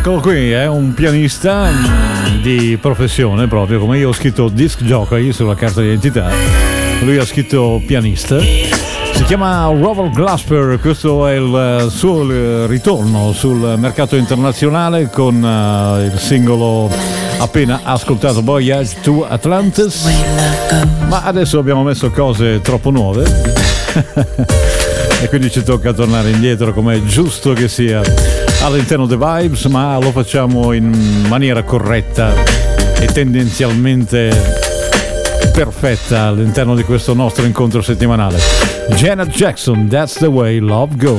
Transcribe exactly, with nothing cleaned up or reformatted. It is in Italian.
Eccolo qui, è un pianista di professione, proprio come io ho scritto disc jockey sulla carta d'identità, lui ha scritto pianista. Si chiama Robert Glasper, questo è il suo ritorno sul mercato internazionale con uh, il singolo appena ascoltato, Voyage to Atlantis. Ma adesso abbiamo messo cose troppo nuove e quindi ci tocca tornare indietro, come è giusto che sia, all'interno dei Vibes, ma lo facciamo in maniera corretta e tendenzialmente perfetta all'interno di questo nostro incontro settimanale. Janet Jackson, That's the Way Love Goes.